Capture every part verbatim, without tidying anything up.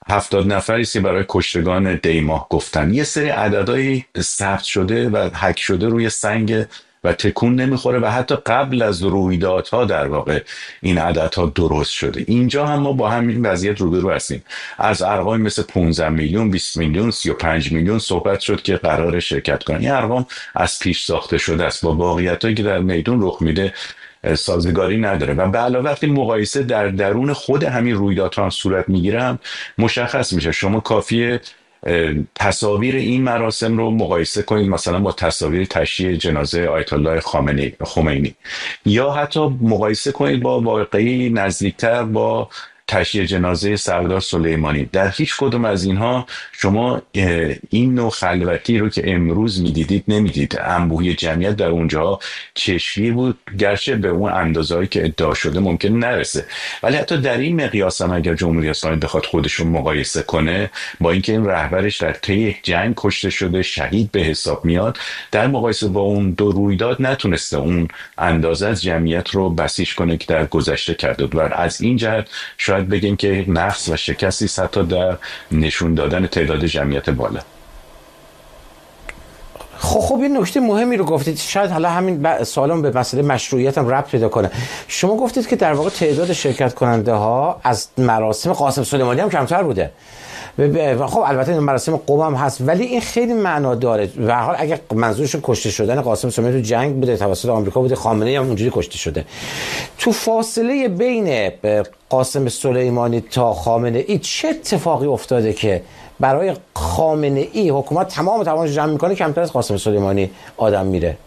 هفتاد نفری که برای کشتگان دیماه گفتن. یه سری عددهای ثبت شده و حک شده روی سنگ و تکون نمیخوره و حتی قبل از رویدادها در واقع این عددها درست شده. اینجا هم ما با همین وضعیت روبرو هستیم. از ارقام مثل پانزده میلیون، بیست میلیون، سی و پنج میلیون صحبت شد که قرار شرکت کنن. این ارقام از پیش ساخته شده است، با واقعیتایی که در میدون رخ میده سازگاری نداره و به علاوه وقتی مقایسه در درون خود همین رویدادها هم صورت میگیره هم مشخص میشه. شما کافیه اه، تصاویر این مراسم رو مقایسه کنید مثلا با تصاویر تشییع جنازه آیت الله خامنه- خمینی، یا حتی مقایسه کنید با واقعی نزدیکتر با تشییع جنازه سردار سلیمانی. در هیچ کدوم از اینها شما اه، این نوع خلوتی رو که امروز میدیدید نمیدید. انبوهی جمعیت در اونجا چشمی بود، گرچه به اون اندازه‌ای که ادعا شده ممکن نرسه، ولی حتی در این مقیاس هم اگر جمهوری اسلامی بخواد خودش رو مقایسه کنه با اینکه این رهبرش در طی یک جنگ کشته شده، شهید به حساب میاد، در مقایسه با اون دو رویداد نتونسته اون اندازه از جمعیت رو بسیج کنه که در گذشته کرده بود. و از این جهت شاید بگیم که نقص و شکستی حتی در نشون دادن تعداد جمعیت بالا. خب خب این نکته مهمی رو گفتید، شاید حالا همین ب- سوالم به مسئله مشروعیت هم ربط پیدا کنه. شما گفتید که در واقع تعداد شرکت کننده ها از مراسم قاسم سلیمانی هم کمتر بوده. ب- ب- خب البته این مراسم قم هم هست، ولی این خیلی معنا داره. به هر حال اگه منظورشون کشته شدن قاسم سلیمانی تو جنگ بوده، توسط آمریکا بوده، خامنه‌ای هم اونجوری کشته شده. تو فاصله بین قاسم سلیمانی تا خامنه ای چه اتفاقی افتاده که برای خامنه ای حکومت تمام توانش جمع میکنه کمتر از قاسم سلیمانی آدم میره؟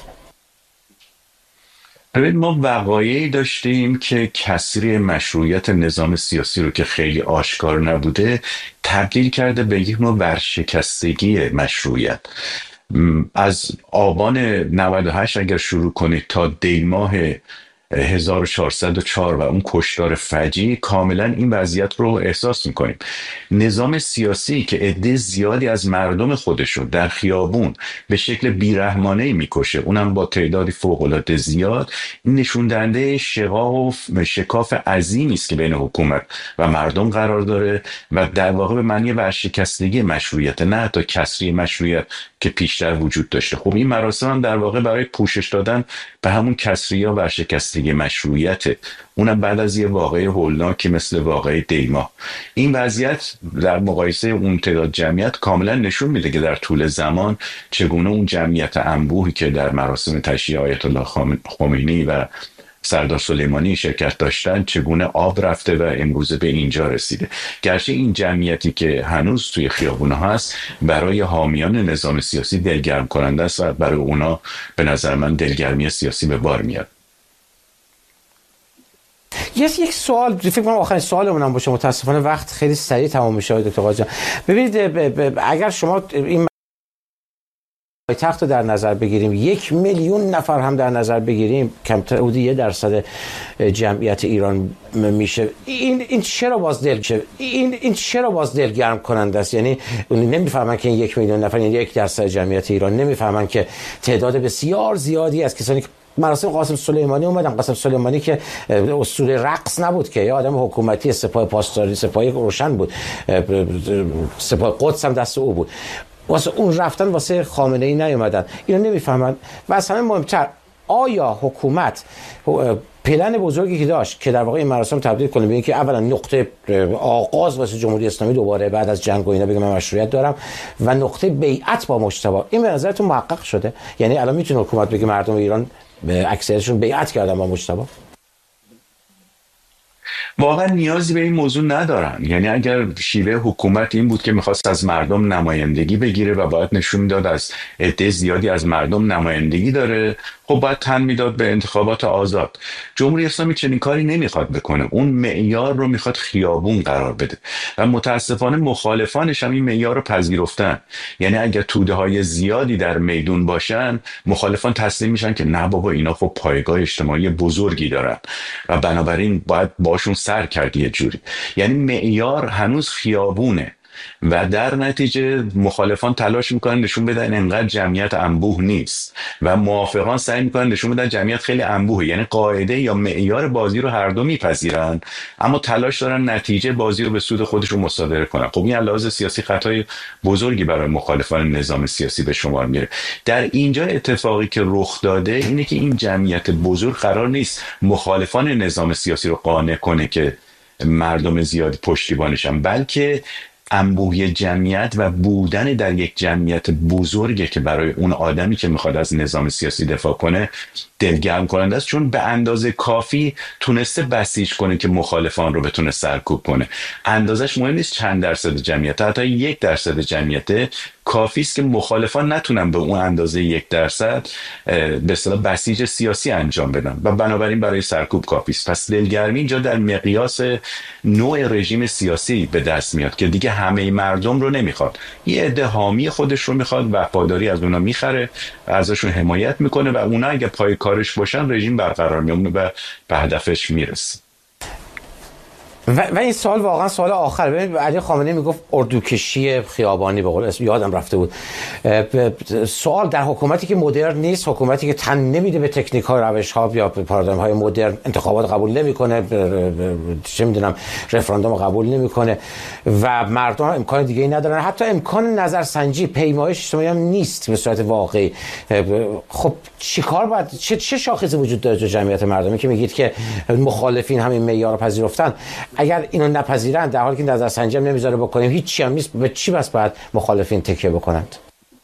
ببین، ما وقایعی داشتیم که کسری مشروعیت نظام سیاسی رو که خیلی آشکار نبوده تبدیل کرده به یک نوع ورشکستگی مشروعیت. م، از آبان نود و هشت اگر شروع کنید تا دی ماه هزار و چهارصد و چهار و اون کشتار فجیع، کاملا این وضعیت رو احساس میکنیم. نظام سیاسی که عده زیادی از مردم خودش رو در خیابون به شکل بیرحمانه میکشه، اونم با تعدادی فوق‌العاده زیاد، این نشون دهنده شقاق و شکاف عظیمی است که بین حکومت و مردم قرار داره و در واقع به معنی ورشکستگی مشروعیت، نه تا کسری مشروعیت که پیشتر وجود داشته. خب این مراسم هم در واقع برای پوشش دادن به همون کسری یا ورشکستگی مشروعیت، اونم بعد از یه واقعه هولناکی مثل واقعه دیما. این وضعیت در مقایسه اون تعداد جمعیت کاملا نشون میده که در طول زمان چگونه اون جمعیت انبوهی که در مراسم تشییع آیت الله خمینی و سردار سلیمانی شرکت داشتن چگونه آب رفته و امروزه به اینجا رسیده. گرچه این جمعیتی که هنوز توی خیابونه هست برای حامیان نظام سیاسی دلگرم کننده است و برای اونا به نظر من دلگرمی سیاسی به بار میاد. یه یک سوال فکر کنم آخرین سوالمون هم باشه، متاسفانه وقت خیلی سریع تمام میشه آقای دکتر قاضی. ببینید ب- ب- اگر شما این پایتخت رو در نظر بگیریم، یک میلیون نفر هم در نظر بگیریم، کمتر حدود یه درصد جمعیت ایران میشه. این این چرا باز دل این این چرا باز دلگرم کننده است؟ یعنی نمیفهمن که این یک میلیون نفر یعنی یک درصد جمعیت ایران، نمیفهمن که تعداد بسیار زیادی از کسانی که مراسم قاسم سلیمانی اومدن، قاسم سلیمانی که اسطوره رقص نبود که، یا آدم حکومتی، سپاه پاسداری، سپاه روشن بود، سپاه قدس هم دست او بود، واسه اون رفتن واسه خامنه ای نیومدن. اینو نمیفهمن. و از همه مهمتر، آیا حکومت پلن بزرگی که داشت که در واقع این مراسم تبدیل کنه به اینکه اولا نقطه آغاز واسه جمهوری اسلامی دوباره بعد از جنگ و اینا بگم من مشروعیت دارم و نقطه بیعت با مجتبی، این به نظرتون محقق شده؟ یعنی الان میتونه حکومت بگه مردم ایران به اکثرشون بیعت کردن با مجتبی؟ واقعا نیازی به این موضوع ندارن. یعنی اگر شیوه حکومت این بود که میخواست از مردم نمایندگی بگیره و باید نشون میداد از عده زیادی از مردم نمایندگی داره، خب باید تن میداد به انتخابات آزاد. جمهوری اسلامی چنین کاری نمیخواد بکنه، اون معیار رو میخواد خیابون قرار بده و متاسفانه مخالفانش هم این معیار رو پذیرفتن. یعنی اگر توده های زیادی در میدون باشن، مخالفان تسلیم میشن که نه بابا اینا خب پایگاه اجتماعی بزرگی دارن و بنابراین باید باشون سر کردی یه جوری. یعنی معیار هنوز خیابونه و در نتیجه مخالفان تلاش میکنن نشون بدن انقدر جمعیت انبوه نیست و موافقان سعی میکنن نشون بدن جمعیت خیلی انبوهه. یعنی قاعده یا معیار بازی رو هر دو میپذیرن، اما تلاش دارن نتیجه بازی رو به سود خودشون مصادره کنن. خب این لحاظ سیاسی خطای بزرگی برای مخالفان نظام سیاسی به شمار میره. در اینجا اتفاقی که رخ داده اینه که این جمعیت بزرگ قرار نیست مخالفان نظام سیاسی رو قانع کنه که مردم زیادی پشتیبانشن، بلکه انبوهی جمعیت و بودن در یک جمعیت بزرگه که برای اون آدمی که میخواد از نظام سیاسی دفاع کنه دلگرم کننده است، چون به اندازه کافی تونسته بسیج کنه که مخالفان رو بتونه سرکوب کنه. اندازش مهم نیست چند درصد جمعیت، حتی یک درصد جمعیت کافی است که مخالفان نتونن به اون اندازه یک درصد به اصطلاح بسیج سیاسی انجام بدن و بنابراین برای سرکوب کافی است. پس دلگرمی اینجا در مقیاس نوع رژیم سیاسی به دست میاد که دیگه همه مردم رو نمیخواد، یه عده حامی خودش رو میخواد، وفاداری از اونا میخره، ازشون حمایت میکنه و اونا اگه پای کارش باشن رژیم برقرار میمونه و به هدفش میرسه. و, و این سوال واقعا سوال آخر. ببینید علی خامنه‌ای میگفت اردوکشی خیابانی، به قول اسم یادم رفته بود. سوال در حکومتی که مدرن نیست، حکومتی که تن نمیده به تکنیک های روش ها یا پارادایم های مدرن، انتخابات قبول نمیکنه، چه میدونم رفراندوم قبول نمیکنه و مردم امکان دیگه ای ندارن، حتی امکان نظرسنجی پیمایش اجتماعی هم نیست به صورت واقعی. خب چیکار باید، چه چه شاخصی وجود داره تو جمعیت مردمی که میگید که مخالفین همین معیار رو پذیرفتن؟ اگر اینو نپذیرن در حالی که نظرسنجی هم نمیذاره بکنیم، هیچ چی هم نیست، به چی بس باید مخالفین تکیه بکنند؟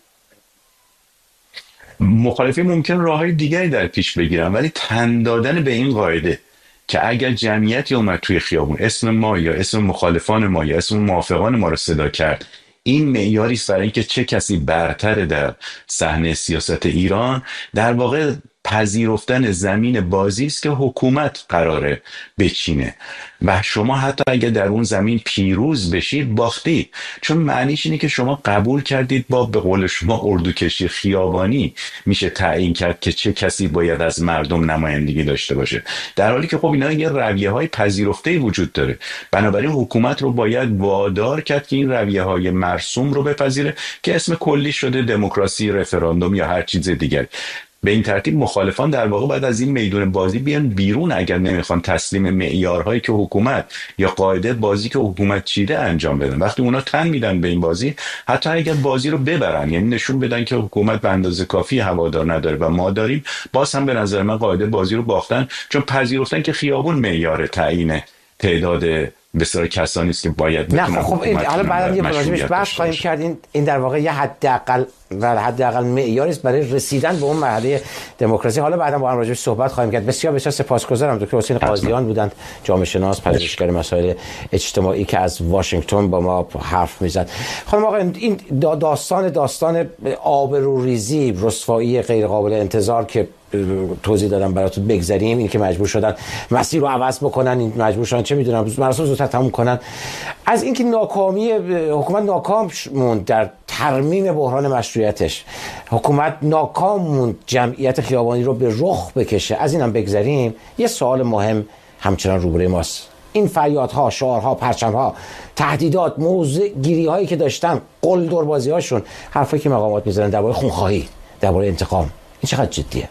مخالفین ممکن راههای دیگری در پیش بگیرن، ولی تن دادن به این قاعده که اگر جمعیتی اومد توی خیابون اسم ما یا اسم مخالفان ما یا اسم موافقان ما رو صدا کرد، این معیاری است برای اینکه چه کسی برتر در صحنه سیاست ایران، در واقع پذیرفتن زمین بازی است که حکومت قراره بچینه و شما حتی اگه در اون زمین پیروز بشید باختی، چون معنیش اینه که شما قبول کردید با به قول شما اردوکشی خیابانی میشه تعیین کرد که چه کسی باید از مردم نمایندگی داشته باشه، در حالی که خب اینا یه رویه های پذیرفته وجود داره. بنابراین حکومت رو باید وادار کرد که این رویه های مرسوم رو بپذیره که اسم کلی شده دموکراسی، رفراندوم یا هر چیز دیگری. به این ترتیب مخالفان در واقع باید از این میدون بازی بیان بیرون اگر نمیخوان تسلیم معیارهایی که حکومت یا قاعده بازی که حکومت چیده انجام بدن. وقتی اونا تن میدن به این بازی، حتی اگر بازی رو ببرن، یعنی نشون بدن که حکومت به اندازه کافی هوادار نداره و ما داریم، باز هم به نظر من قاعده بازی رو باختن، چون پذیرفتن که خیابون معیار تعیین تعداد بسیار کسانی است که باید نه. خب این حالا بعدا یه راجبش بحث خواهیم کرد. این این در واقع یه حداقل و حداقل معیاری است برای رسیدن به اون مرحله دموکراسی. حالا بعدا با هم راجبش صحبت خواهیم کرد. بسیار بسیار سپاسگزارم دکتر حسین قاضیان بودند، جامعه شناس، پژوهشگر مسائل اجتماعی که از واشنگتن با ما حرف میزد. خانم آقا، این داستان داستان آبروریزی، رسوایی غیر قابل انتظار که توضیح دادم براتون بگذاریم، این که مجبور شدن مسیر رو عوض بکنن، این مجبور شدن چه میدونم مراسم زودتر تموم کنن، از اینکه ناکامی حکومت ناکام موند در ترمیم بحران مشروعیتش، حکومت ناکام موند جمعیت خیابانی رو به رخ بکشه، از اینم بگذاریم، یه سوال مهم همچنان روبروی ماست. این فریادها، شعارها، پرچمها، تهدیدات، موضع گیری هایی که داشتن، قلدر بازی هاشون، حرفایی که مقامات میزنن درباره خونخواهی، درباره انتقام، این چقدر جدیه؟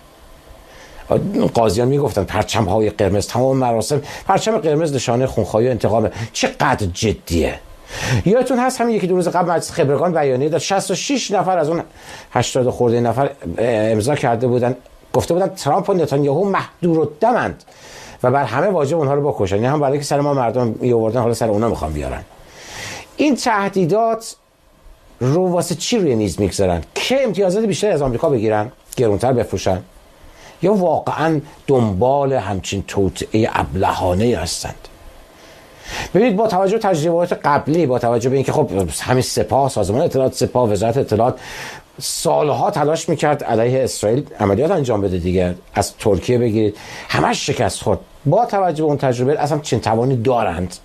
قاضیان میگفتن پرچم های قرمز، تمام مراسم پرچم قرمز نشانه خونخواهی و انتقامه. چقدر جدیه؟ یادتون هست همین یکی دو روز قبل مجلس خبرگان بیانیه داد، شصت و شش نفر از اون هشتاد خورده نفر امضا کرده بودن، گفته بودن ترامپ و نتانیاهو محدودالدمند و بر همه واجب اونها رو بکشن، یعنی هم برای که سر ما مردم میآوردن حالا سر اونها میخوان بیارن. این تهدیدات رو واسه چی روی میز میگذارن؟ که امتیازات بیشتری از آمریکا بگیرن، گرونتر بفروشن، یا واقعا دنبال همچین توطئه ابلهانه هستند؟ ببینید، با توجه به تجربیات قبلی، با توجه به اینکه خب همین سپاه، سازمان اطلاعات سپاه، وزارت اطلاعات سالها تلاش میکرد علیه اسرائیل عملیات انجام بده دیگه، از ترکیه بگیرید همش شکست خورد، با توجه به اون تجربه اصلا چنین توانی دارند؟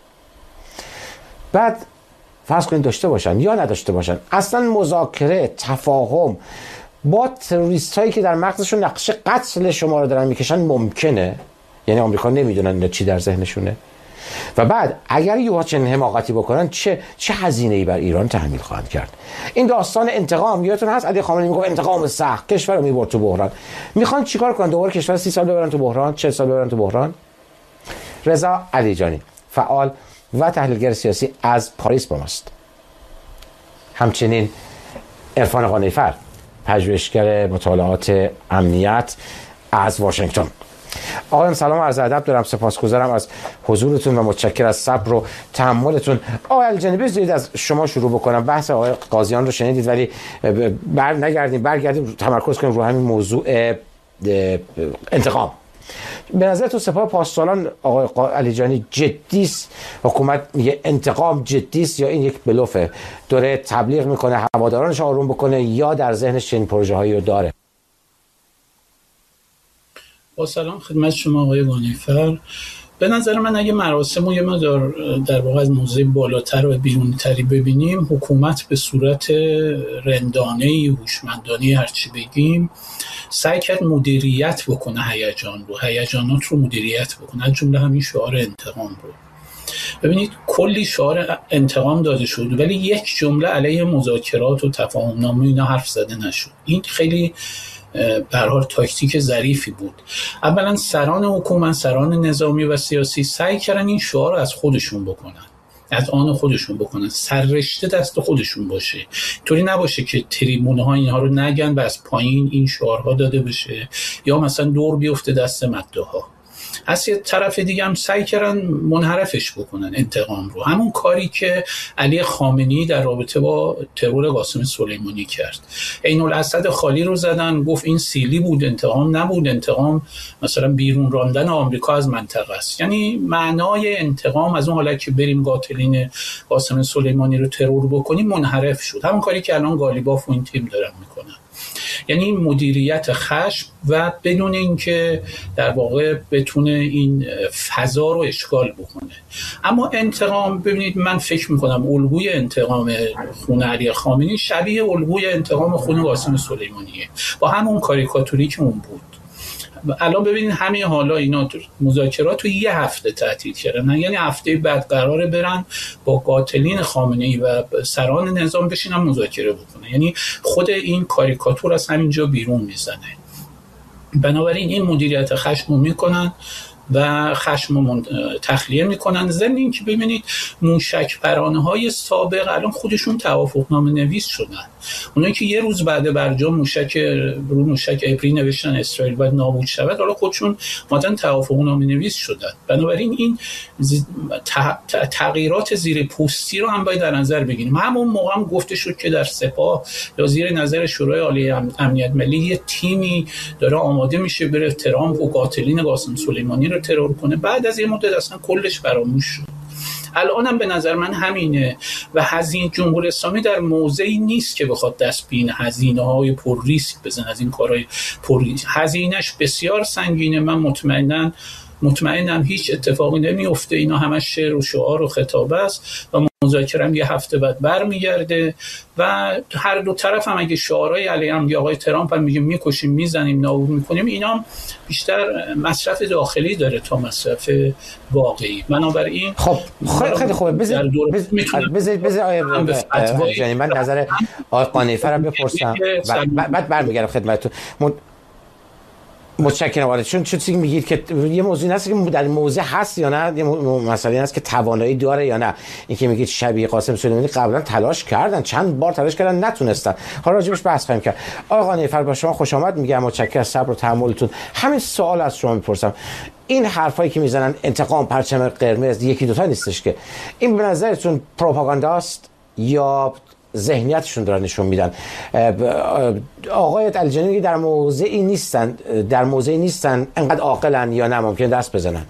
بعد فرض کنید داشته باشن یا نداشته باشن، اصلا مذاکره، تفاهم با تروریست هایی که در مغزشون نقشه قتل شما رو دارن میکشن ممکنه؟ یعنی آمریکا نمیدونن چی در ذهنشونه؟ و بعد اگر یوها چنین حماقتی بکنن چه چه هزینه‌ای بر ایران تحمیل خواهند کرد. این داستان انتقام یادتون هست علی خامنه‌ای میگه انتقام سخت کشور رو میبرد تو بحران. میخوان چیکار کنن؟ دوباره کشور سی سال ببرن تو بحران، چهل سال ببرن تو بحران. رضا علیجانی فعال و تحلیلگر سیاسی از پاریس با ماست. همچنین عرفان قانع‌فر پژوهشگر مطالعات امنیت از واشنگتن. آقایان سلام و عرض ادب دارم، سپاسگزارم از حضورتون و متشکر از صبر و تحملتون. آقای علیجانی بذارید از شما شروع بکنم. بحث آقای قاضیان رو شنیدید ولی بر نگردیم برگردیم تمرکز کنیم رو همین موضوع انتقام. به نظر تو سپاه پاسداران آقای علیجانی جدی است؟ حکومت میگه انتقام جدی است یا این یک بلوفه؟ داره تبلیغ میکنه هوادارانش آروم بکنه یا در ذهنش چنین پروژه هایی رو داره؟ با سلام خدمت شما آقای قانع‌فر. به نظر من اگه مراسم رو یه مقدار در واقع از موضع بالاتر و بیرونی تری ببینیم، حکومت به صورت رندانه‌ای هوشمندانه هرچی بگیم سعی کرد مدیریت بکنه هیجان رو، هیجانات رو مدیریت بکنه، از جمله همین شعار انتقام رو. ببینید کلی شعار انتقام داده شد ولی یک جمله علیه مذاکرات و تفاهم‌نامه اینا حرف زده نشد. این خیلی به هر حال تاکتیک ظریفی بود. اولا سران حکومت، سران نظامی و سیاسی سعی کردن این شعار رو از خودشون بکنن، از آن خودشون بکنن، سررشته دست خودشون باشه، طوری نباشه که تریبونه ها اینها رو نگن و از پایین این شعارها داده بشه یا مثلا دور بیفته دست مداحا. از یه طرف دیگه هم سعی کردن منحرفش بکنن انتقام رو، همون کاری که علی خامنه‌ای در رابطه با ترور قاسم سلیمانی کرد. عین الاسد خالی رو زدن، گفت این سیلی بود، انتقام نبود، انتقام مثلا بیرون راندن آمریکا از منطقه است. یعنی معنای انتقام از اون حالت که بریم قاتلین قاسم سلیمانی رو ترور بکنیم منحرف شد، همون کاری که الان گالیباف و این تیم دارن میکنن. یعنی مدیریت خشم و بدون اینکه در واقع بتونه این فضا رو اشغال بکنه. اما انتقام، ببینید من فکر میکنم الگوی انتقام خون علی خامنه‌ای شبیه الگوی انتقام خون قاسم سلیمانیه، با همون کاریکاتوری که اون بود. الان ببینید همین حالا اینا مذاکرات رو یه هفته تعطیل کردن، یعنی هفته بعد قراره برن با قاتلین خامنه‌ای و سران نظام بشینن مذاکره بکنن. یعنی خود این کاریکاتور از همینجا بیرون میزنه. بنابراین این مدیریت خشم رو میکنن و خشم رو تخلیه میکنن. ضمن این که ببینید موشک پرانه های سابق الان خودشون توافقنامه نویس شدن. اونایی که یه روز بعد برجام موشک رو موشک ابری نوشتن اسرائیل باید نابود شود، حالا خودشون مدن توافقنامه نویس شدن. بنابراین این تغییرات زیر پوستی رو هم باید در نظر بگیریم. همون موقع هم گفته شد که در سپاه یا زیر نظر شورای عالی امنیت ملی یه تیمی داره آماده میشه بره ترامپ و قاتلین قاسم سلیمانی رو ترور کنه. بعد از یه مدت اصلا کلش فراموش شد. الانم به نظر من همینه و هزینه جمهوری اسلامی در موضعی نیست که بخواد دست به این هزینه‌های پر ریسک بزنه، از این کارهای پر ریسک. هزینه‌اش بسیار سنگینه. من مطمئناً مطمئنم هیچ اتفاقی نمیفته. اینا همش شعر و شعار و خطابه است و مذاکره هم یه هفته بعد برمیگرده و هر دو طرف هم اگه شعارهای علیه هم آقای ترامپ هم میگه میکشیم میزنیم نابود میکنیم، اینا بیشتر مصرف داخلی داره تا مصرف واقعی. بنابراین خب خیلی خوبه. بذارید بذارید بذارید من نظر آقای قانع‌فر رو بپرسم بعد برمیگردم خدمتتون. متشکرم. آره چون چیزی میگید که یه موضوعی هست که در موضع هست یا نه، یه مسئله هست که توانایی داره یا نه. اینکه میگید شبیه قاسم سلیمانی قبلا تلاش کردن، چند بار تلاش کردن نتونستن. حالا راجبش بحث خواهیم کرد. آقا قانع‌فر با شما خوش آمد میگم، متشکرم از صبر و تحملتون. همین سوال از شما میپرسم، این حرفایی که میزنن انتقام پرچم قرمز یکی دوتا نیستش که، این به نظرتون پروپاگانداست یا ذهنیتشون دارن نشون میدن؟ آقای علیجانی در موضعی نیستن در موضعی نیستن انقدر عاقلن یا نه ممکن دست بزنن؟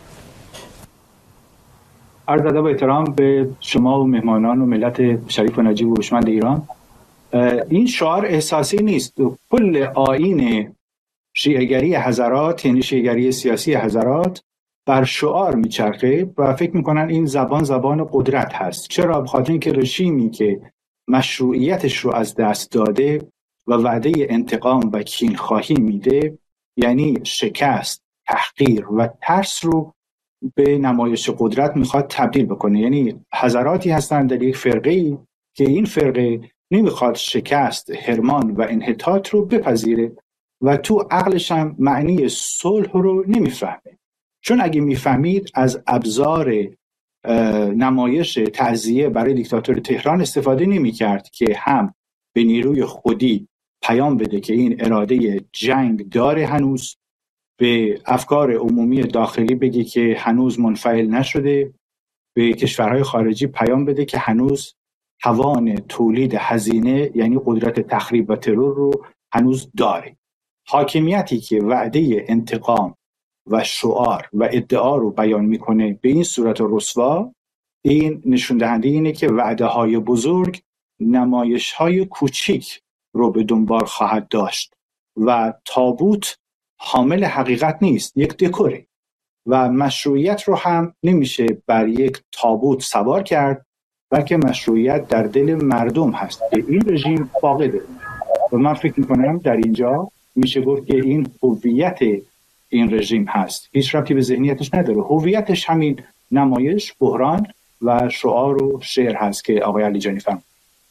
عرض ادب و احترام به شما و مهمانان و ملت شریف و نجیب و هوشمند ایران. این شعار احساسی نیست. کل آیین شیعه‌گری حضرات، یعنی شیعه‌گری سیاسی حضرات، بر شعار میچرخه و فکر میکنن این زبان زبان قدرت هست. چرا؟ بخاطر اینکه رژیمی که مشروعیتش رو از دست داده و وعده انتقام و کینخواهی میده، یعنی شکست، تحقیر و ترس رو به نمایش قدرت میخواد تبدیل بکنه. یعنی حضراتی هستند در یک فرقه‌ای که این فرقه نمیخواد شکست، حرمان و انحطاط رو بپذیره و تو عقلش هم معنی صلح رو نمیفهمه، چون اگه میفهمید از ابزار نمایش تعزیه برای دیکتاتور تهران استفاده نمیکرد که هم به نیروی خودی پیام بده که این اراده جنگ داره، هنوز به افکار عمومی داخلی بگه که هنوز منفعل نشده، به کشورهای خارجی پیام بده که هنوز توان تولید هزینه یعنی قدرت تخریب و ترور رو هنوز داره. حاکمیتی که وعده انتقام و شعار و ادعا رو بیان میکنه به این صورت رسوا، این نشون دهنده اینه که وعده های بزرگ نمایش های کوچیک رو به دنبال خواهد داشت و تابوت حامل حقیقت نیست، یک دکوره و مشروعیت رو هم نمیشه بر یک تابوت سوار کرد، بلکه مشروعیت در دل مردم هست که این رژیم فاقده. و من فکر میکنم در اینجا میشه گفت که این هویت این رژیم هست، هیچ ربطی به ذهنیتش نداره. هویتش همین نمایش، بحران و شعار و شعر هست که آقای علیجانی فرمود.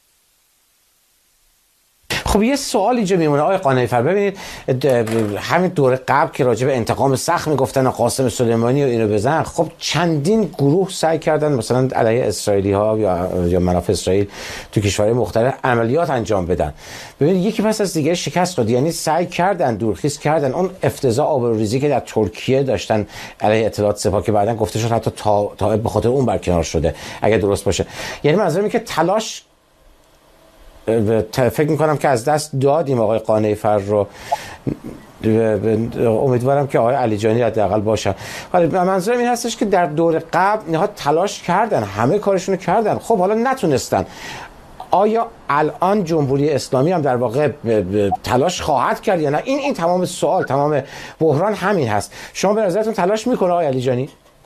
خب یه سوال اینجا میمونه آقای قانعی‌فر، ببینید همین دور قبل که راجع به انتقام سخت میگفتن قاسم سلیمانی و اینو بزن، خب چندین گروه سعی کردن مثلا علیه اسرائیلی ها یا یا منافع اسرائیل تو کشورهای مختلف عملیات انجام بدن. ببینید یکی پس از دیگه شکست خورد، یعنی سعی کردن دورخیز کردن اون افتضاح آبروریزی که در ترکیه داشتن علیه اطلاعات سپاه که بعدن گفته شد حتی تا تا به خاطر اون برکنار شده اگه درست باشه. یعنی منظورم اینه که تلاش فکر میکنم که از دست دادیم آقای قانعی‌فر رو. امیدوارم که آقای علیجانی حداقل باشن. حالا منظورم این هستش که در دور قبل اینها تلاش کردن، همه کارشون رو کردن، خب حالا نتونستن. آیا الان جمهوری اسلامی هم در واقع تلاش خواهد کرد یا نه؟ این این تمام سوال، تمام بحران همین هست. شما به نظرتون تلاش میکنه آقای علیجانی؟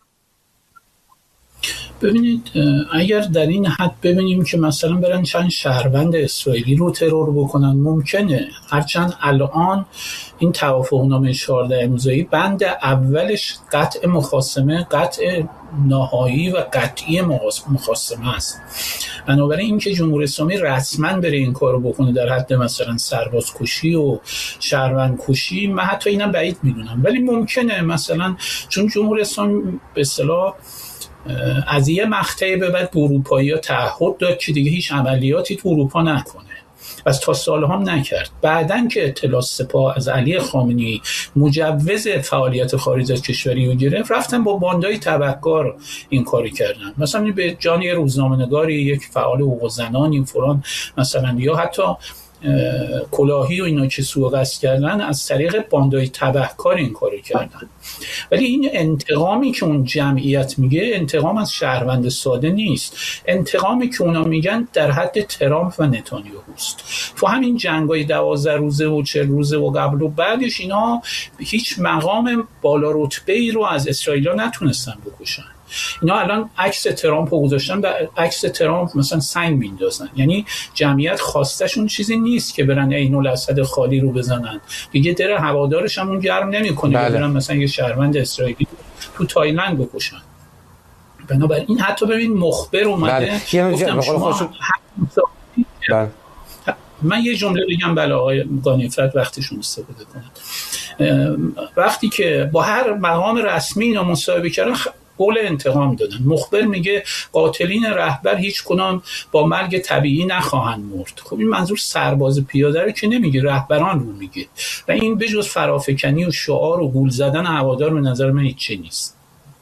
ببینید اگر در این حد ببینیم که مثلا برن چند شهروند اسرائیلی رو ترور بکنن ممکنه، هرچند الان این توافقنامه چهارده امضایی بند اولش قطع مخاصمه، قطع نهایی و قطعی مخاصمه است. بنابراین این که جمهوری اسلامی رسما بره این کارو بکنه در حد مثلا سربازکشی و شهروند کشی، من حتی اینم بعید میدونم، ولی ممکنه مثلا چون جمهوری اسلامی به اصطلاح از یه مقطعی به بعد اروپایی ها تعهد داد که دیگه هیچ عملیاتی تو اروپا نکنه و از تا سال هم نکرد. بعدن که اطلاع سپاه از علی خامنه‌ای مجوز فعالیت خارج از کشوری رو گرفت، رفتن با باندای تبهکار این کاری کردن. مثلا به جان یه روزنامه‌نگاری، یک فعال حقوق زنان، این فلان مثلا، یا حتی کلاهی و اینا که سوء قصد کردن، از طریق باندای تبهکار این کارو کردن. ولی این انتقامی که اون جمعیت میگه انتقام از شهروند ساده نیست، انتقامی که اونا میگن در حد ترامپ و نتانیاهوست. تو همین جنگای دوازده روزه و چهل روزه و قبل و بعدش اینا هیچ مقام بالا رتبه‌ای رو از اسرائیل نتونستن بکشن. اینا الان عکس ترامپ رو گذاشتن، به عکس ترامپ مثلا سنگ میندازن. یعنی جمعیت خواستشون چیزی نیست که برن عین الاسد خالی رو بزنن، دیگه در هوادارش هم اون گرم نمیکنه بله. برن مثلا یه شهروند اسرائیلی تو تایلند بکشن. بنابراین حتی ببین مخبر اومده بله. گفتم شما خوش... بله. من یه جمله بگم بله آقای قانعی‌فر وقتشون استفاده کنن. وقتی که با هر مقام رسمی اینا مصاحبه کردن قول انتقام دادن. مخبر میگه قاتلین رهبر هیچ کنام با مرگ طبیعی نخواهند مرد. خب این منظور سرباز پیاده رو که نمیگه، رهبران رو میگه. و این بجز فرافکنی و شعار و گول زدن هوادار به نظر من هیچ چیزی نیست.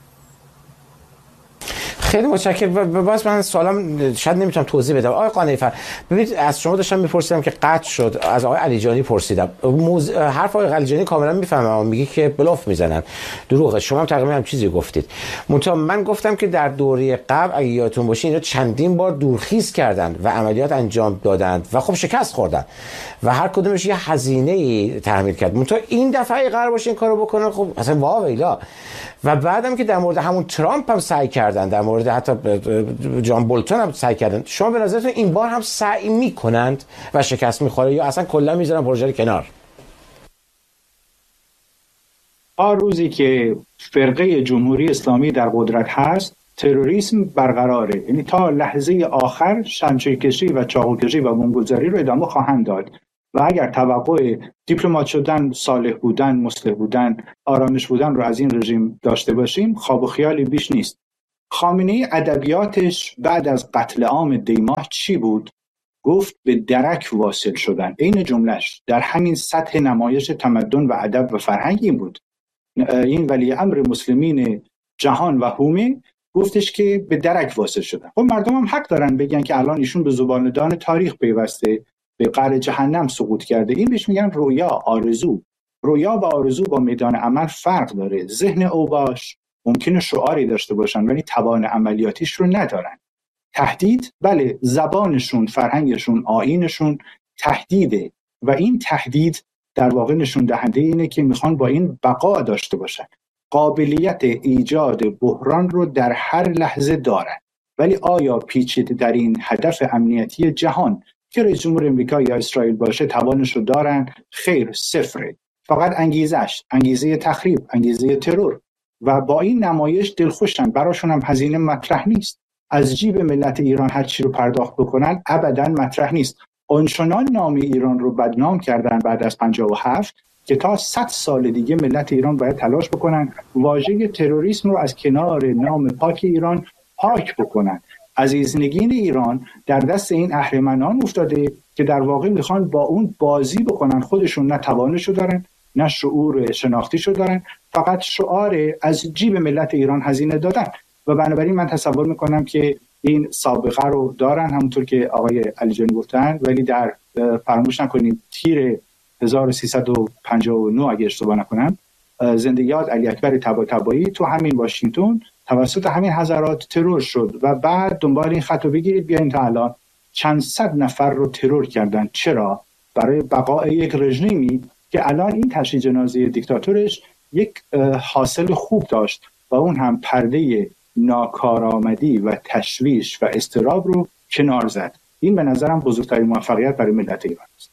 خیلی متشکرم. باز من سوالم شاید نمیتونم توضیح بدم. آقای قانعی‌فر ببینید از شما داشتم میپرسیدم که قطع شد، از آقای علیجانی پرسیدم. موز... حرف آقای علیجانی کاملا میفهمم، میگه که بلاف میزنن، دروغه. شما هم تقریبا هم چیزی گفتید. منتها من گفتم که در دوره قبل اگه یادتون باشه اینا چندین بار دورخیز کردن و عملیات انجام دادند و خب شکست خوردن و هر کدومش یه هزینه‌ای تحمل کرد. منتها این دفعه قرار باشه این کارو بکنن، خب اصلا وا ویلا. و بعدم که در مورد همون ترامپ هم سعی کردن، در مورد حتی جان بولتون هم سعی کردن. شما به نظرتون این بار هم سعی میکنند و شکست میخوره یا اصلا کلا میذارن پروژه رو کنار؟ تا روزی که فرقه جمهوری اسلامی در قدرت هست تروریسم برقراره، یعنی تا لحظه آخر شمشیرکشی و چاقوکشی و بمبگذاری رو ادامه خواهند داد و اگر توقع دیپلمات شدن، صالح بودن، مصلح بودن، آرامش بودن رو از این رژیم داشته باشیم خواب و خیالی بیش نیست. خامنه‌ای ادبیاتش بعد از قتل عام دیماه چی بود؟ گفت به درک واصل شدن. این جملهش در همین سطح نمایش تمدن و ادب و فرهنگ این بود. این ولی امر مسلمین جهان و هومه گفتش که به درک واصل شدن. خب مردم هم حق دارن بگن که الان ایشون به زباندان تاریخ پیوسته، به قعر جهنم سقوط کرده. این بهش میگن رویا، آرزو. رویا و آرزو با میدان عمل فرق داره. ذهن اوباش ممکنه شعاری داشته باشن ولی توان عملیاتیش رو ندارن. تهدید، بله، زبانشون، فرهنگشون، آیینشون تهدیده و این تهدید در واقع نشون دهنده اینه که میخوان با این بقا داشته باشن. قابلیت ایجاد بحران رو در هر لحظه دارن، ولی آیا پیچیده در این هدف امنیتی جهان که رئیس جمهور امریکا یا اسرائیل باشه توانش رو دارن؟ خیر، صفره. فقط انگیزش، انگیزه تخریب، انگیزه ترور و با این نمایش دلخوشن، براشون هم هزینه مطرح نیست. از جیب ملت ایران هر چی رو پرداخت بکنن ابداً مطرح نیست. آنچنان نام ایران رو بدنام کردن بعد از پنجاه و هفت که تا صد سال دیگه ملت ایران باید تلاش بکنن واژه تروریسم رو از کنار نام پاک ایران پاک بکنن. عزیزنگین ایران در دست این اهرمنان افتاده که در واقع میخوان با اون بازی بکنن. خودشون نه توانشو دارن نه شعور شناختیشو دارن، فقط شعار از جیب ملت ایران هزینه دادن و بنابراین من تصور میکنم که این سابقه رو دارن، همونطور که آقای علیجانی گفتن. ولی در فراموش نکنید تیر هزار و سیصد و پنجاه و نه اگه اشتباه نکنم زنده یاد علی اکبر طباطبایی تو همین واشنگتن توسط همین حضرات ترور شد و بعد دنبال این خط رو بگیرید بیاین تا الان چند صد نفر رو ترور کردن. چرا؟ برای بقای یک رژیمی که الان این تشییع جنازه دیکتاتورش یک حاصل خوب داشت و اون هم پرده ناکارآمدی و تشویش و اضطراب رو کنار زد. این به نظرم بزرگترین موفقیت برای ملت ایران است.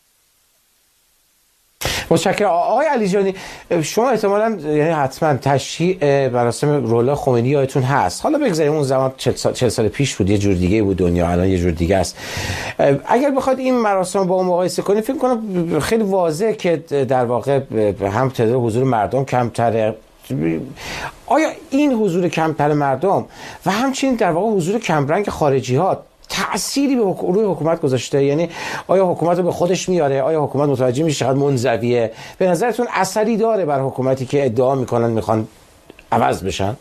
متشکرم. آقای علیجانی، شما احتمالاً یعنی حتما تشییع مراسم رولا خمینی یادتون هست. حالا بگذاریم اون زمان چهل سال, چهل سال پیش بود، یه جور دیگه بود دنیا، الان یه جور دیگه است. اگر بخواد این مراسم با اون مقایسه کنید فکر کنم خیلی واضحه که در واقع هم تعداد حضور مردم کمتره. آیا این حضور کمتر مردم و همچنین در واقع حضور کمرنگ خارجی ها تأثیری به حک... روی حکومت گذاشته؟ یعنی آیا حکومت رو به خودش میاره؟ آیا حکومت متوجه میشه چقدر منزویه؟ به نظرتون اثری داره بر حکومتی که ادعا میکنن میخوان عوض بشن؟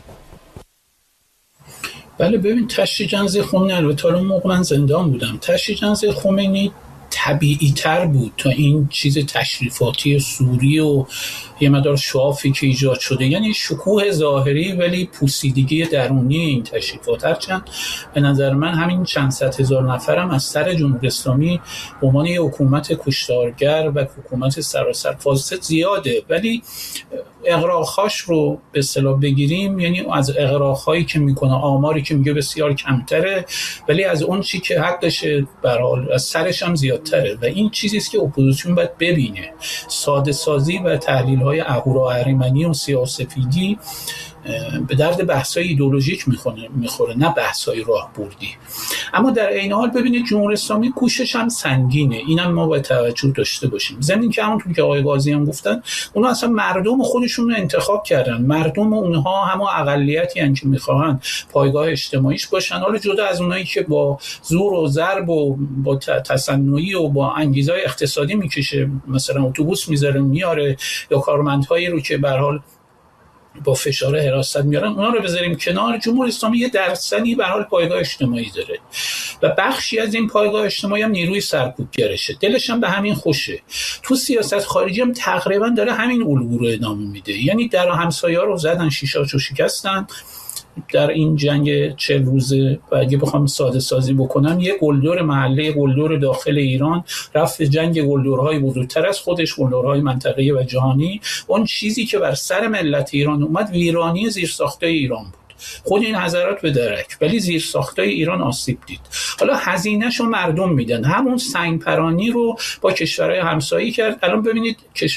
بله، ببین تشییع جنازه خمینی، البته اون موقع من زندان بودم، تشییع جنازه خمینی طبیعی تر بود تا این چیز تشریفاتی سوری و یه مدار شوافی که ایجاد شده. یعنی شکوه ظاهری ولی پوسیدگی درونی این تشریفات. هرچند به نظر من همین چند صد هزار نفرم از سر جمهوری اسلامی به عنوان یه حکومت کشتارگر و حکومت سراسر فاسد زیاده، ولی اغراق‌هاش رو به اصطلاح بگیریم یعنی از اغراق‌هایی که میکنه، آماری که میگه بسیار کمتره، ولی از اون چی که حقشه به هر حال از سرش هم زیادتره و این چیزی است که اپوزیسیون باید ببینه. ساده سازی و تحلیل‌های اهورا اهریمنی و سیاه‌سفیدی به درد بحث‌های ایدئولوژیک میخوره میخوره نه بحث‌های راهبردی. اما در عین حال ببینید جمهوری اسلامی کوشش هم سنگینه، اینم ما باید توجه داشته باشیم. ضمن که همونطور که آقای قاضی هم گفتن اونا اصلا مردم خودشون رو انتخاب کردن، مردم اونها هم اقلیتی ان که میخوان پایگاه اجتماعیش باشن، حالا جدا از اونایی که با زور و ضرب و با تصنعی و با انگیزهای اقتصادی میکشه، مثلا اتوبوس میذاره میاره، یا کارمندهایی رو که به هر حال با فشار حراست میارن، اونا رو بذاریم کنار. جمهوری اسلامی یه درصدی به حال پایگاه اجتماعی داره و بخشی از این پایگاه اجتماعی هم نیروی سرکوبگرشه، دلش هم به همین خوشه. تو سیاست خارجی هم تقریبا داره همین الگو رو ادامه میده، یعنی در همسایه‌ها رو زدن، شیشه‌اشو شکستن در این جنگ چهل روزه. و اگه بخوام ساده سازی بکنم، یه گلدور محله، گلدور داخل ایران رفت جنگ گلدورهای بزرگتر از خودش، گلدورهای منطقه‌ای و جهانی. اون چیزی که بر سر ملت ایران اومد ویرانی زیرساختای ایران بود. خود این حضرات به درک، ولی زیرساختای ایران آسیب دید. حالا هزینه‌شو مردم میدن. همون سنگ پرانی رو با کشورهای همسایه کرد. الان ببینید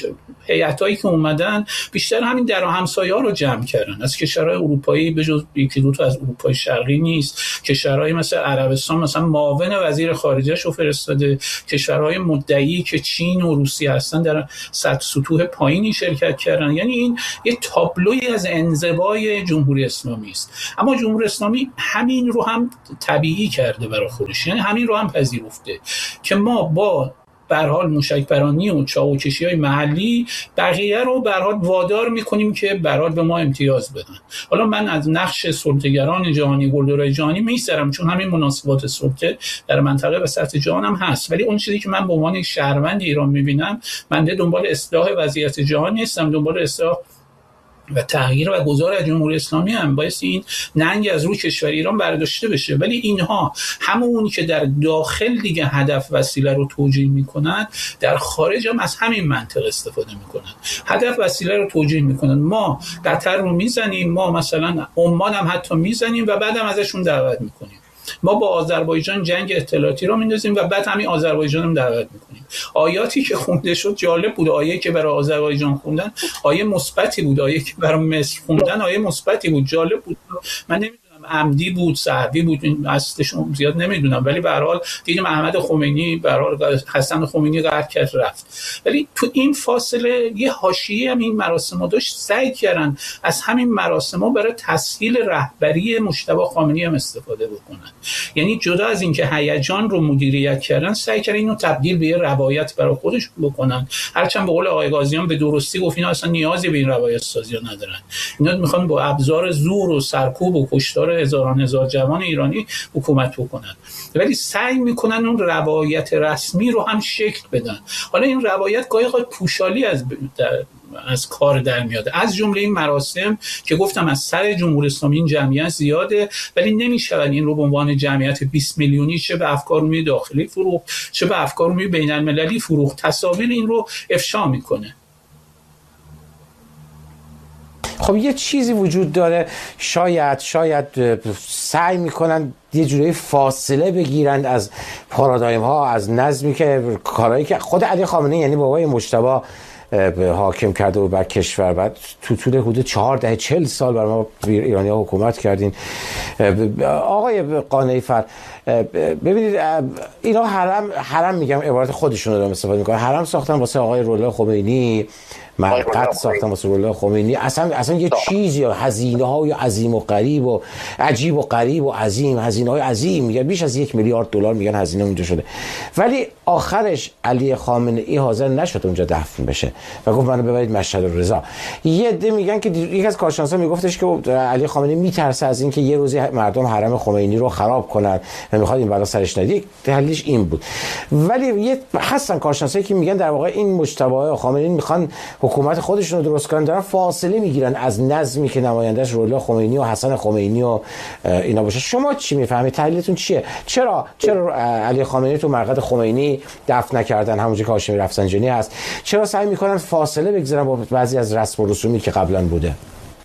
هیئتایی که اومدن بیشتر همین در همسایه‌ها رو جمع کردن، از کشورهای اروپایی به جز یکی دو تا از اروپای شرقی نیست. کشورهای مثل عربستان مثلا معاون وزیر خارجه شو فرستاده، کشورهای مدعی که چین و روسیه هستن در سطح سطوح پایینی شرکت کردن. یعنی این یه تابلوی از انزوای جمهوری اسلامی است. اما جمهوری اسلامی همین رو هم طبیعی کرده برای خودش، یعنی همین رو هم پذیرفته که ما با به هر حال موشک‌پرانی و چاقوکشی‌های محلی بقیه رو به هر حال وادار می‌کنیم که به هر حال به ما امتیاز بدن. حالا من از نقش سلطه‌گران جهانی، گلدرای جهانی می‌گذرم، چون همین مناسبات سلطه در منطقه و سطح جهان هم هست، ولی اون چیزی که من به عنوان یک شهروند ایران می‌بینم، من دنبال اصلاح وضعیت جهان نیستم، دنبال اصلاح و تغییر و گذار از جمهوری اسلامی هم باعث این ننگ از روی کشور ایران برداشته بشه. ولی اینها همون که در داخل دیگه هدف وسیله رو توجیه میکنن، در خارج هم از همین منطق استفاده میکنن، هدف وسیله رو توجیه میکنن. ما قطر رو میزنیم، ما مثلا عمان هم حتی میزنیم و بعدم ازشون دعوت میکنیم. ما با آذربایجان جنگ اطلاعاتی رو میندازیم و بعد همین آذربایجان هم دعوت میکنیم. آیاتی که خونده شد جالب بود. آیه که برای آذربایجان خوندن آیه مثبتی بود، آیه که برای مصر خوندن آیه مثبتی بود. جالب بود. من نمیدونم عمدی بود، سهوی بود، اصلشون زیاد نمیدونم، ولی به هر حال دیدیم احمد خمینی به هر حال حسن خمینی قهر کرد رفت. ولی تو این فاصله یه حاشیه هم این مراسم داشت، سعی کردن از همین مراسم برای تسهیل رهبری مجتبی خامنه‌ای هم استفاده بکنن. یعنی جدا از اینکه هیجان رو مدیریت کردن، سعی کردن اینو تبدیل به یه روایت برای خودش بکنن. هرچند به قول آقای قاضیان به درستی گفت اینا اصلا نیازی به این روایت سازی ندارن. اینا میخوان با ابزار زور و سرکوب و کشتار هزاران هزار جوان ایرانی حکومت بکنن، ولی سعی میکنن اون روایت رسمی رو هم شکل بدن. حالا این روایت گاهی اوقات پوشالی از از کار در میاد، از جمله این مراسم که گفتم از سر جمهوری اسلامی این جمعیت زیاده، ولی نمیشود این رو به عنوان جمعیت بیست میلیونی چه به افکار عمومی داخلی فروخت چه به افکار عمومی بین المللی فروخت. تصاویر این رو افشا میکنه. خب یه چیزی وجود داره، شاید شاید سعی میکنن یه جوری فاصله بگیرند از پارادایم ها، از نظمی که کارهایی که خود علی خامنه‌ای یعنی بابای مجتبی حاکم کرده و بر کشور، بعد تو طول حدود چهار دهه چهل سال بر ما ایرانی ها حکومت کردین. آقای قانعی فر، ببینید اینا حرم حرم میگم عبارت خودشون رو استفاده میکنن، حرم ساختن واسه آقای روح‌الله خمینی، مرقد ساختن واسه روح‌الله خمینی، اصلا اصلا یه چیزی هزینه های عظیم و غریب و عجیب و غریب و عظیم، هزینه های عظیم، میگن بیش از یک میلیارد دلار میگن هزینه اونجا شده، ولی آخرش علی خامنه‌ای حاضر نشد اونجا دفن بشه و گفت منو ببرید مشهد الرضا. یه عده میگن که یکی از کارشناسا میگفتش که علی خامنه‌ای میترسه از اینکه یه روزی مردم حرم خمینی رو خراب کنن و میخواد این بلا سرش نیاد. دلیلش این بود. ولی یه هستن کارشناسایی که میگن در واقع این مجتبی خامنه‌ای میخوان حکومت خودشون رو درست کنن، دارن فاصله میگیرن از نظمی که نمایندش روح‌الله خمینی و حسن خمینی و اینا باشه. شما چی میفهمید؟ تحلیلتون چیه؟ چرا چرا علی خامنه‌ای تو مرقد خمینی دفن نکردن، همونجوری که هاشمی رفسنجانی هست؟ چرا سعی میکنن فاصله بگذارن با بعضی از رسم و رسومی که قبلا بوده؟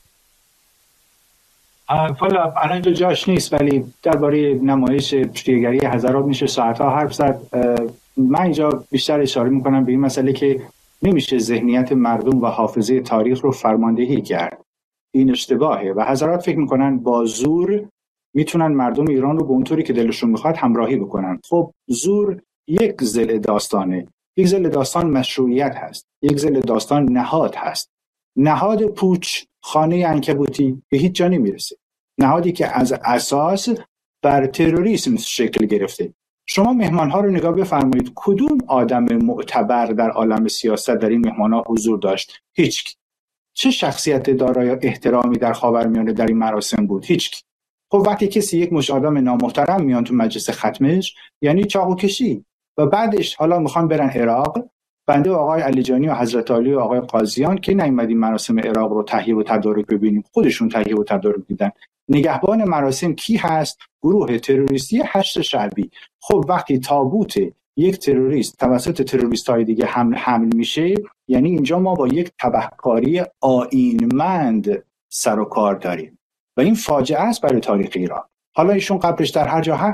والا الان اینجا جاش نیست، ولی درباره نمایش شیعه‌گری حضرات میشه ساعتها حرف زد. من اینجا بیشتر اشاره میکنم به این مسئله که نمیشه ذهنیت مردم و حافظه تاریخ رو فرماندهی کرد. این اشتباهه و حضرات فکر میکنن با زور میتونن مردم ایران رو به اونطوری که دلشون میخواد همراهی بکنن. خب زور یک ضلع داستانه، یک ضلع داستان مشروعیت هست، یک ضلع داستان نهاد هست. نهاد پوچ، خانه عنکبوتی به هیچ جا نمیرسه، نهادی که از اساس بر تروریسم شکل گرفته. شما مهمانها رو نگاه بفرمایید، کدوم آدم معتبر در عالم سیاست در این مهمانها حضور داشت؟ هیچ. چه شخصیت دارای احترامی در خاورمیانه در این مراسم بود؟ هیچ. خب وقتی کسی یک مش آدم نامحترم میان تو مجلس ختمش، یعنی چاقو کشی. و بعدش حالا میخوان برن عراق، بنده آقای علیجانی و حضرت علی و آقای قاضیان که نیومدیم مراسم عراق رو تهیه و تدارک ببینیم، خودشون تهیه و تدارک دیدن. نگهبان مراسم کی هست؟ گروه تروریستی هشت شعبی. خب وقتی تابوت یک تروریست توسط تروریست‌های دیگه حمل حمل میشه، یعنی اینجا ما با یک تبهکاری آیینمند سر و کار داریم و این فاجعه است برای تاریخ ایران. حالا ایشون قبرش در هر جا هست،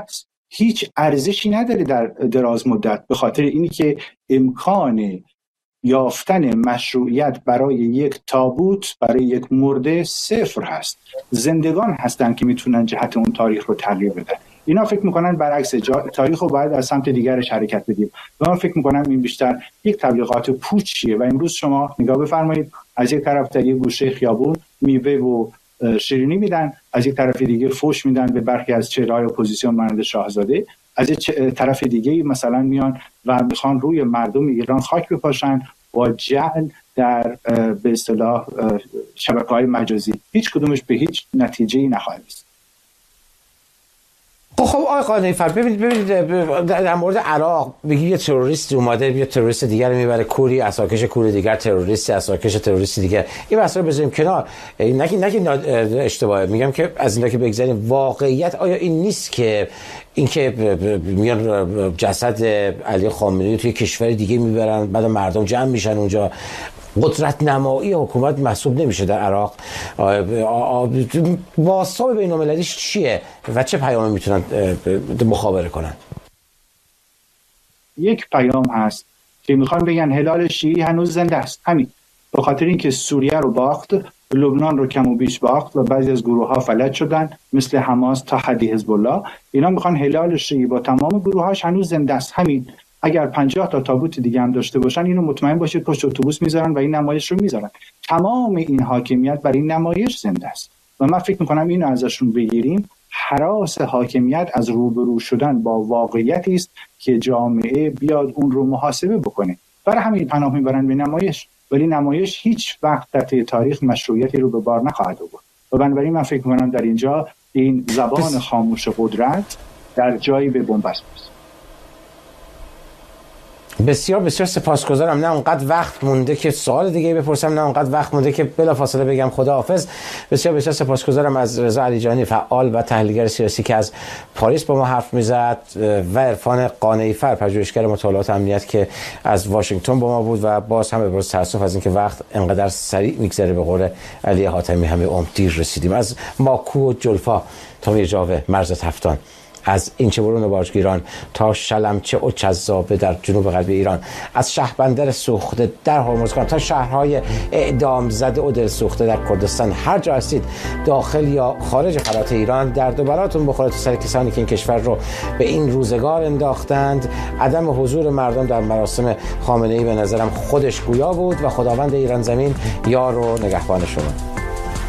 هیچ ارزشی نداره در دراز مدت، به خاطر اینی که امکان یافتن مشروعیت برای یک تابوت، برای یک مرده صفر هست. زندگان هستن که میتونن جهت اون تاریخ رو تغییر بدن. اینا فکر میکنن برعکس، تاریخ رو باید از سمت دیگرش حرکت بدیم و من فکر میکنم این بیشتر یک تبلیغات پوچیه. و امروز شما نگاه بفرمایید، از یک طرف در یک گوشه خیابون میوه و شیرینی میدن، از یک طرف دیگه فوش میدن به برخی از چهره‌های اپوزیسیون مانند شاهزاده، از یک طرف دیگه مثلا میان و میخوان روی مردم ایران خاک بپاشن با جعل در به اصطلاح شبکه‌های مجازی. هیچ کدومش به هیچ نتیجه‌ای نخواهد رسید. خب آقای قانعی‌فر، ببینید ببینید در مورد عراق بگی یه تروریست اومده یه تروریست دیگر رو میبره کوری، اساکش کور دیگر تروریست، اساکش تروریست دیگر، این بحثا رو بذاریم کنار. نگی نگی اشتباهه، میگم که از اینا که بگذاریم، واقعیت آیا این نیست که اینکه میان جسد علی خامنه‌ای توی کشور دیگه میبرن، بعد مردم جمع میشن اونجا، قدرت نمایی حکومت محسوب نمیشه در عراق؟ بازتاب بین‌المللیش چیه و چه پیامی میتونن مخابره کنن؟ یک پیام هست که میخوان بگن هلال شیعی هنوز زنده است، همین. به خاطر اینکه سوریه رو باخت، لبنان رو کم و بیش باخت و بعضی از گروه ها فلج شدن مثل حماس تا حدی حزب الله، اینا میخوان هلال شیعی با تمام گروهاش هنوز زنده است، همین. اگر پنجاه تا تابوت دیگه هم داشته باشن، اینو مطمئن باشید پشت اتوبوس میذارن و این نمایش رو میذارن. تمام این حاکمیت برای این نمایش زنده است و من فکر میکنم اینو ازشون بگیریم. هراس حاکمیت از روبرو شدن با واقعیتی است که جامعه بیاد اون رو محاسبه بکنه. برای همین پناه میبرن به نمایش، ولی نمایش هیچ وقت در طی تاریخ مشروعیتی رو به بار نخواهد آورد. و بنابراین من فکر میکنم در اینجا این زبان خاموش قدرت در جایی به بنبست میرسه. بسیار بسیار سپاسگزارم. نه اونقدر وقت مونده که سوال دیگه بپرسم، نه اونقدر وقت مونده که بلافاصله بگم خداحافظ. بسیار بسیار سپاسگزارم از رضا علیجانی، فعال و تحلیلگر سیاسی که از پاریس با ما حرف میزد، و عرفان قانعی‌فر، پژوهشگر مطالعات امنیت که از واشنگتن با ما بود. و باز هم ابراز تاسف از اینکه وقت انقدر سریع میگذره، به قول علی حاتمی همه عمر دیر رسیدیم. از ماکو و جلفا تا میرجاوه مرز تفتان، از اینچه‌برون و باجگیران تا شلمچه و چذابه در جنوب غربی ایران، از شهربندر سوخته در هرمزگان تا شهرهای اعدام زده و دل سوخته در کردستان، هر جا هستید داخل یا خارج فلات ایران، درد و بلاتون بخوره تو سر کسانی که این کشور رو به این روزگار انداختند. عدم حضور مردم در مراسم خامنه‌ای به نظرم خودش گویا بود و خداوند ایران زمین یار و نگهبان شما.